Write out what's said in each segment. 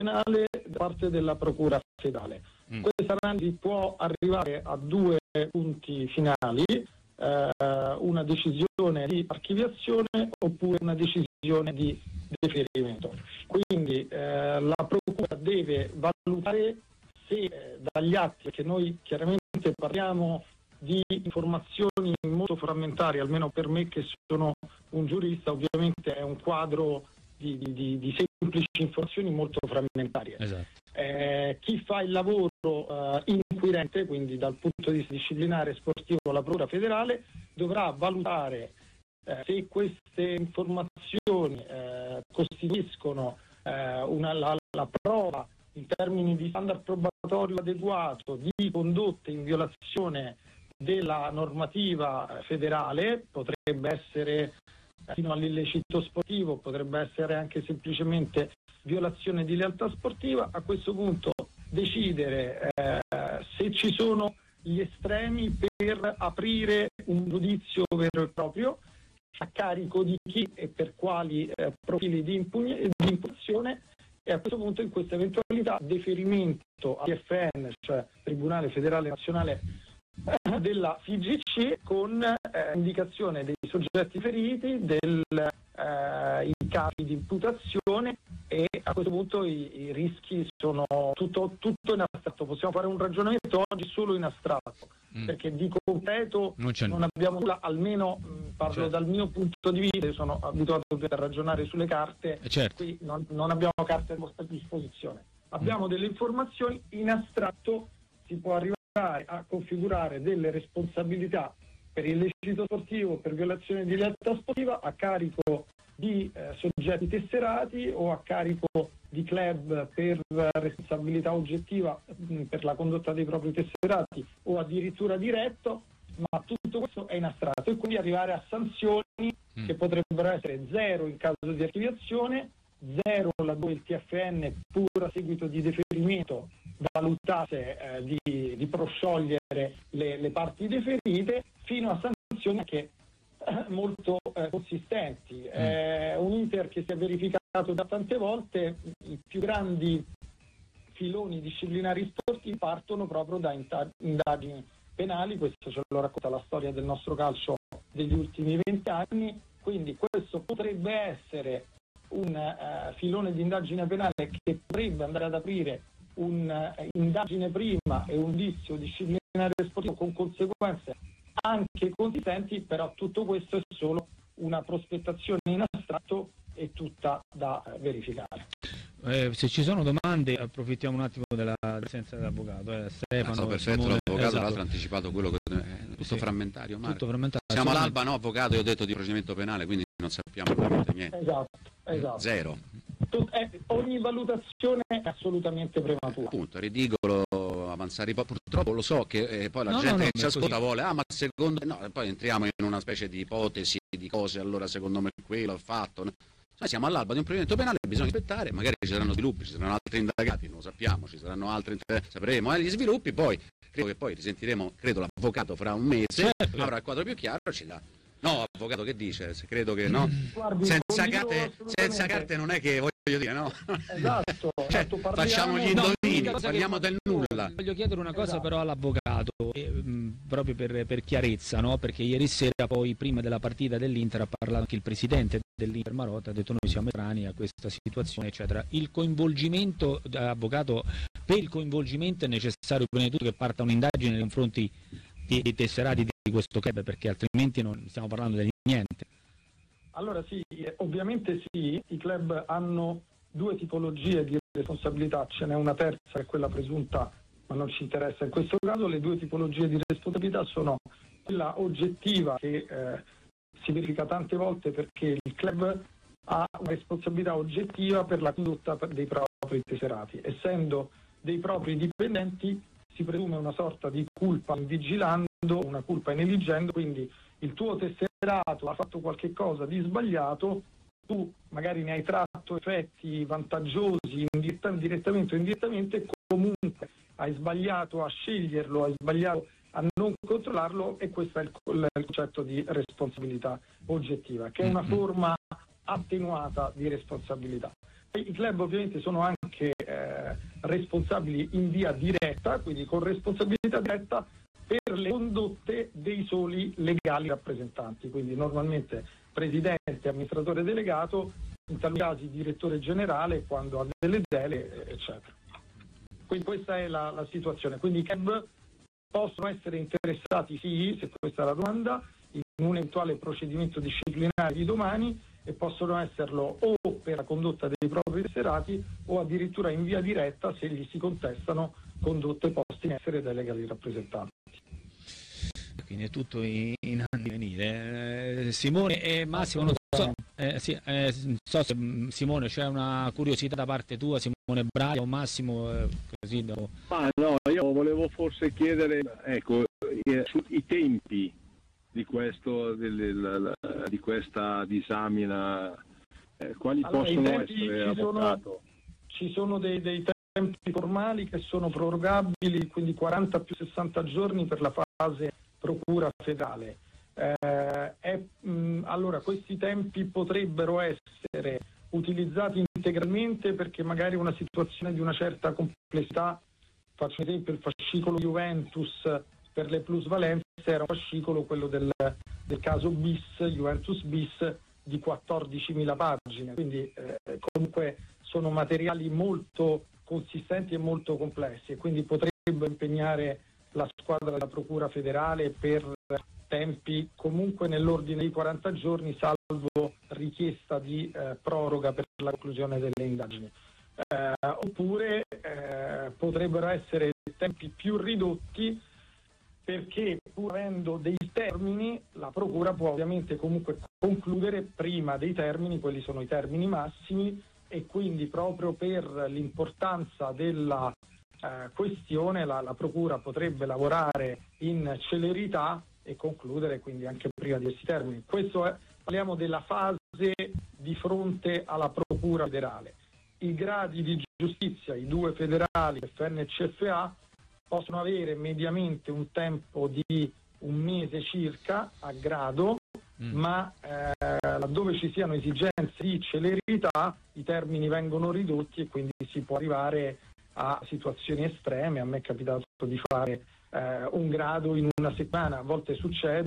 penale da parte della Procura federale. Questa analisi può arrivare a due punti finali, una decisione di archiviazione oppure una decisione di deferimento. Quindi la Procura deve valutare se dagli atti, perché noi chiaramente parliamo di informazioni molto frammentarie, almeno per me che sono un giurista, ovviamente è un quadro di semplici informazioni molto frammentarie. Esatto. Chi fa il lavoro inquirente, quindi dal punto di vista disciplinare e sportivo, la Procura federale dovrà valutare se queste informazioni costituiscono la prova in termini di standard probatorio adeguato di condotte in violazione della normativa federale, potrebbe essere fino all'illecito sportivo, potrebbe essere anche semplicemente violazione di lealtà sportiva. A questo punto decidere se ci sono gli estremi per aprire un giudizio vero e proprio a carico di chi e per quali profili di impugnazione, e a questo punto, in questa eventualità, deferimento all'IFN, cioè Tribunale Federale Nazionale della FIGC, con indicazione dei soggetti feriti, i casi di imputazione, e a questo punto i rischi sono tutto in astratto. Possiamo fare un ragionamento oggi solo in astratto, perché di concreto non abbiamo nulla, almeno parlo dal mio punto di vista, io sono abituato a ragionare sulle carte, qui non abbiamo carte a disposizione, abbiamo delle informazioni in astratto. Si può arrivare a configurare delle responsabilità per illecito sportivo, per violazione di lealtà sportiva a carico di soggetti tesserati o a carico di club per responsabilità oggettiva per la condotta dei propri tesserati o addirittura diretto, ma tutto questo è in astratto, e quindi arrivare a sanzioni che potrebbero essere 0 in caso di archiviazione, 0 laddove il TFN, pur a seguito di deferimento, valutasse di prosciogliere le parti deferite, fino a sanzioni anche molto consistenti. È un iter che si è verificato da tante volte. I più grandi filoni disciplinari sportivi partono proprio da indagini penali, questo ce lo racconta la storia del nostro calcio degli ultimi 20 anni, quindi questo potrebbe essere un filone di indagine penale che potrebbe andare ad aprire un'indagine prima e un giudizio disciplinare sportivo con conseguenze anche consistenti, però tutto questo è solo una prospettazione in astratto e tutta da verificare. Se ci sono domande approfittiamo un attimo della presenza dell'avvocato. Stefano, perfetto, l'avvocato tra l'altro ha anticipato quello che è tutto frammentario. Tutto frammentario. Siamo all'alba, no avvocato? Io ho detto di procedimento penale, quindi non sappiamo veramente niente. Esatto. Zero. Ogni valutazione è assolutamente prematura. Appunto, è ridicolo avanzare purtroppo lo so che poi la gente che ci ascolta vuole, ma secondo no, poi entriamo in una specie di ipotesi di cose, allora secondo me quello ha fatto. Noi siamo all'alba di un procedimento penale, bisogna aspettare, magari ci saranno sviluppi, ci saranno altri indagati, non lo sappiamo, ci saranno altri, sapremo gli sviluppi, poi credo che poi risentiremo, l'avvocato fra un mese, avrà il quadro più chiaro, ci dà. No, avvocato, che dice? Credo che no. Guardi, senza carte non è che voglio dire, no? Esatto, facciamo gli indovini, parliamo del nulla. Voglio chiedere una cosa però all'avvocato, proprio per chiarezza, no? Perché ieri sera poi prima della partita dell'Inter ha parlato anche il presidente dell'Inter Marotta, ha detto noi siamo estranei a questa situazione, eccetera. Il coinvolgimento, avvocato, per il coinvolgimento è necessario prima di tutto che parta un'indagine nei confronti dei tesserati di questo club, perché altrimenti non stiamo parlando di niente. Allora sì, ovviamente sì, i club hanno due tipologie di responsabilità, ce n'è una terza che è quella presunta, ma non ci interessa in questo caso. Le due tipologie di responsabilità sono quella oggettiva, che si verifica tante volte perché il club ha una responsabilità oggettiva per la condotta dei propri tesserati, essendo dei propri dipendenti si presume una sorta di culpa in vigilando, una culpa in eligendo, quindi il tuo tesserato ha fatto qualche cosa di sbagliato, tu magari ne hai tratto effetti vantaggiosi direttamente o indirettamente, comunque hai sbagliato a sceglierlo, hai sbagliato a non controllarlo, e questo è il concetto di responsabilità oggettiva, che è una forma attenuata di responsabilità. I club ovviamente sono anche responsabili in via diretta, quindi con responsabilità diretta per le condotte dei soli legali rappresentanti, quindi normalmente presidente, amministratore delegato, in tali casi direttore generale quando ha delle deleghe, eccetera. Quindi questa è la situazione. Quindi i club possono essere interessati, sì, se questa è la domanda, in un eventuale procedimento disciplinare di domani, e possono esserlo o per la condotta dei propri tesserati o addirittura in via diretta se gli si contestano condotte poste in essere dai legali rappresentanti. Quindi è tutto in venire. Simone e Massimo, non so, so se Simone c'è una curiosità da parte tua, Simone Braia o Massimo, così dopo. No, io volevo forse chiedere, ecco, i tempi di questa disamina, quali possono essere, avvocato? Ci sono dei tempi formali che sono prorogabili, quindi 40 più 60 giorni per la fase procura federale. Allora, questi tempi potrebbero essere utilizzati integralmente perché magari una situazione di una certa complessità, faccio esempio il fascicolo Juventus per le plusvalenze era un fascicolo, quello del caso bis, Juventus bis, di 14.000 pagine, quindi comunque sono materiali molto consistenti e molto complessi, e quindi potrebbe impegnare la squadra della Procura federale per tempi comunque nell'ordine di 40 giorni, salvo richiesta di proroga per la conclusione delle indagini. Oppure potrebbero essere tempi più ridotti, perché pur avendo dei termini la Procura può ovviamente comunque concludere prima dei termini, quelli sono i termini massimi, e quindi proprio per l'importanza della questione la Procura potrebbe lavorare in celerità e concludere quindi anche prima di questi termini. Parliamo della fase di fronte alla Procura federale. I gradi di giustizia, i due federali, FN e CFA, possono avere mediamente un tempo di un mese circa a grado, ma laddove ci siano esigenze di celerità i termini vengono ridotti e quindi si può arrivare a situazioni estreme. A me è capitato di fare un grado in una settimana, a volte succede,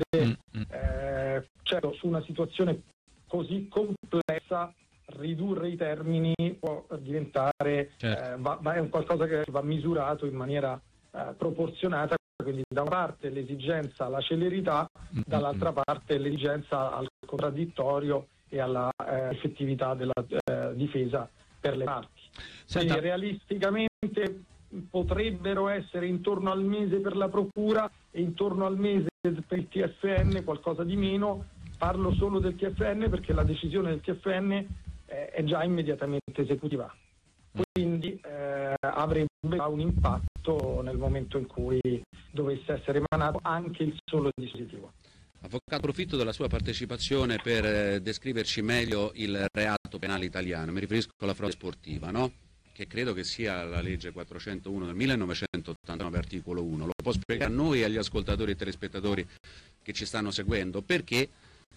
certo su una situazione così complessa ridurre i termini può diventare, certo. È un qualcosa che va misurato in maniera proporzionata, quindi da una parte l'esigenza alla celerità, dall'altra parte l'esigenza al contraddittorio e alla effettività della difesa per le parti. Quindi realisticamente potrebbero essere intorno al mese per la Procura e intorno al mese per il TFN, qualcosa di meno. Parlo solo del TFN perché la decisione del TFN è già immediatamente esecutiva, quindi avrebbe già un impatto nel momento in cui dovesse essere emanato anche il solo dispositivo. Avvocato, approfitto della sua partecipazione per descriverci meglio il reato penale italiano. Mi riferisco alla frode sportiva, no? Che credo che sia la legge 401 del 1989, articolo 1. Lo può spiegare a noi e agli ascoltatori e telespettatori che ci stanno seguendo? Perché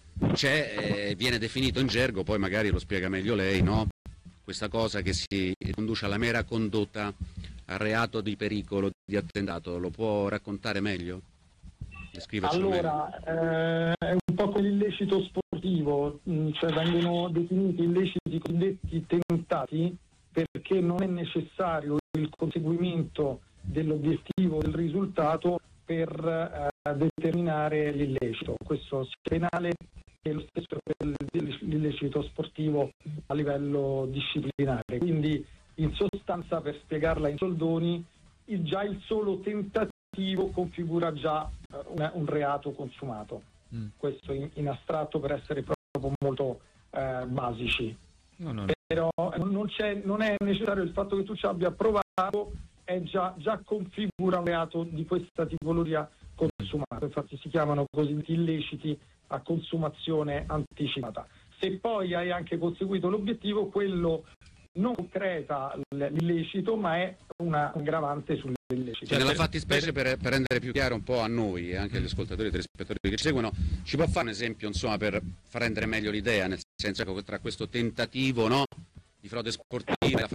viene definito in gergo, poi magari lo spiega meglio lei, no? Questa cosa che si conduce alla mera condotta al reato di pericolo, di attentato. Lo può raccontare meglio? Allora, è un po' come l'illecito sportivo, cioè vengono definiti illeciti cosiddetti tentati perché non è necessario il conseguimento dell'obiettivo del risultato per determinare l'illecito. Questo sia penale che lo stesso per l'illecito sportivo a livello disciplinare. Quindi in sostanza, per spiegarla in soldoni, già il solo tentativo configura già un reato consumato. Questo in astratto, per essere proprio molto basici. No. Però non è necessario il fatto che tu ci abbia provato, è già configura un reato di questa tipologia consumato. Infatti si chiamano così illeciti a consumazione anticipata. Se poi hai anche conseguito l'obiettivo, quello non concreta l'illecito, ma è una aggravante sull'illecito. Cioè, nella fattispecie, per rendere più chiaro un po' a noi e anche agli ascoltatori e telespettatori che ci seguono, ci può fare un esempio, insomma, per far rendere meglio l'idea, nel senso che tra questo tentativo, no, di frode sportiva,